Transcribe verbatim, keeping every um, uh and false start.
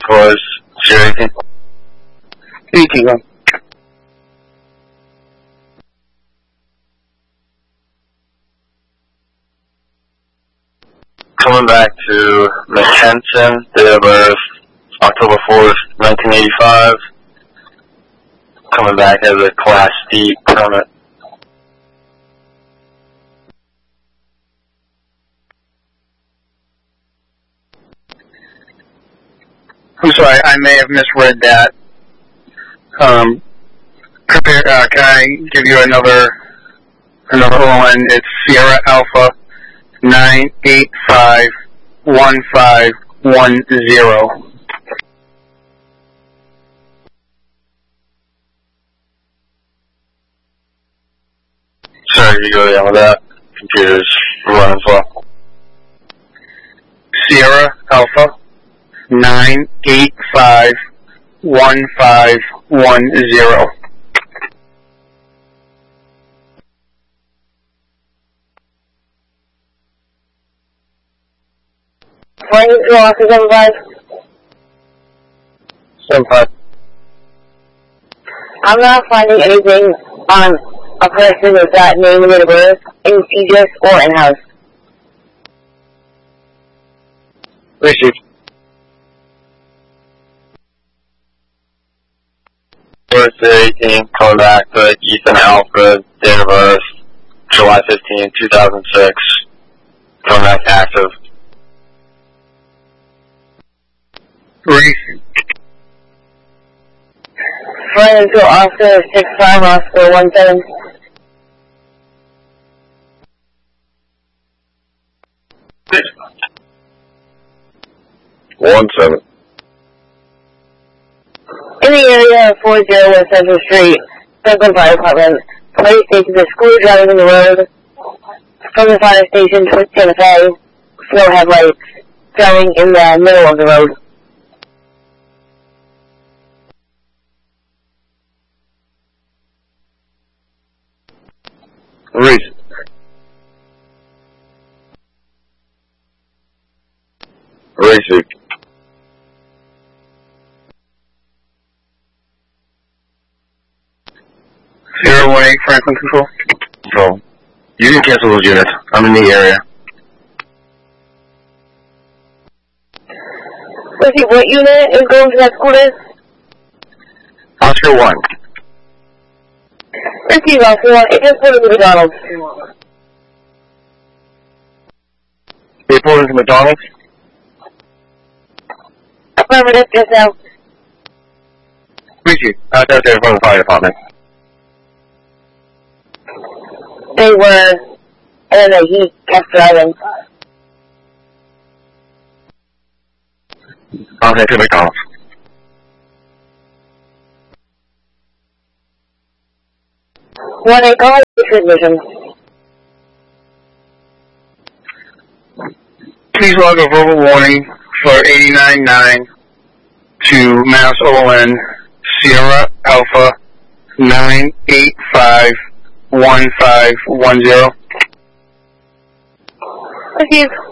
was zero eighteen. eighteen, go. Coming back to McKenson, date of birth October fourth, nineteen eighty-five. Coming back as a Class D permit. I'm sorry, I may have misread that. Um, prepare, uh, can I give you another, another one? It's Sierra Alpha nine eight five one five one zero. Sorry, you go down with that. Computer's running slow. Sierra Alpha nine eight five one five one zero. Why did you offer seven five? seven five. I'm not finding anything on a person with that name and date of birth in C G S or in-house. Received. Birthday eighteen, calling back to Ethan Alfred, date of birth July fifteenth, two thousand six. Coming back active. Reese. Flying to Oscar six five Oscar one seven. One seven. In the area of four oh one Central Street, Franklin Fire Department, police station the school driving in the road. From the fire station towards Santa Fe, no headlights, driving in the middle of the road. Reese. Reese. zero one eight Franklin Control. Control. You can cancel those units. I'm in the area. Let's see, what unit is going to that school is? Oscar one. Receive Oscar one, it just put into McDonald's. They pulled into McDonald's? Affirmative, just now. Reese. Uh, that's there from the fire department. They were, and then he kept driving. Okay, to McDonald's. When I call transmission. Please log a verbal warning for eighty-nine nine to Mass O N Sierra Alpha nine eight five one five one zero. Receive.